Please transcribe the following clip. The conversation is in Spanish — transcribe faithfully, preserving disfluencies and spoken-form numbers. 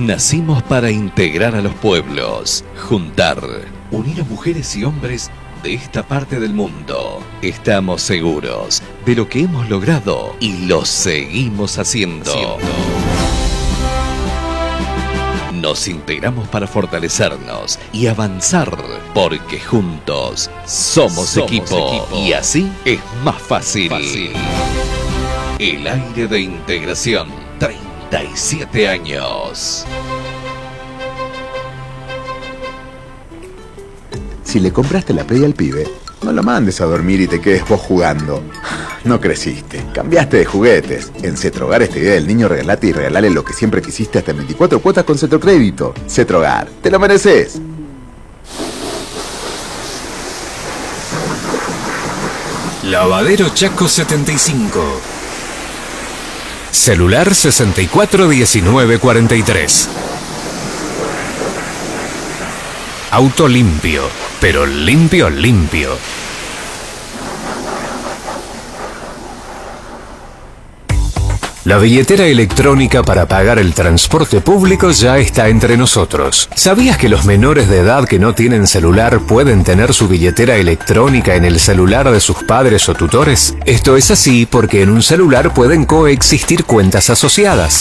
Nacimos para integrar a los pueblos, juntar, unir a mujeres y hombres de esta parte del mundo. Estamos seguros de lo que hemos logrado y lo seguimos haciendo. Nos integramos para fortalecernos y avanzar, porque juntos somos, somos equipo, equipo y así es más fácil. fácil. El aire de integración, treinta y siete años. Si le compraste la Play al pibe, no lo mandes a dormir y te quedes vos jugando. No creciste, cambiaste de juguetes. En Cetrogar esta idea del niño regalate y regalale lo que siempre quisiste hasta en veinticuatro cuotas con Cetrocrédito. Cetrogar, te lo mereces. Lavadero Chaco setenta y cinco. Celular sesenta y cuatro diecinueve cuarenta y tres. Auto limpio, pero limpio, limpio. La billetera electrónica para pagar el transporte público ya está entre nosotros. ¿Sabías que los menores de edad que no tienen celular pueden tener su billetera electrónica en el celular de sus padres o tutores? Esto es así porque en un celular pueden coexistir cuentas asociadas.